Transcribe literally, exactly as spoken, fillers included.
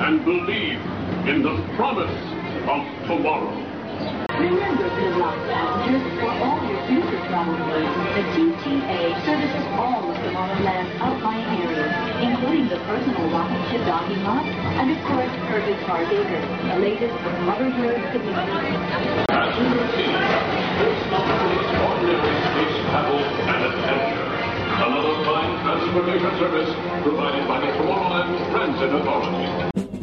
and believe in the promise of tomorrow. Remember, Pinlock passengers, for all your future travel needs, the T T A services all of Tomorrowland's outlying areas, including the personal rocket ship docking lot, and of course, Perfect Park Acres, the latest hoverbird community. As you can see, this not extraordinary space travel and adventure. Another fine transportation service provided by the Tomorrowland Transit Authority.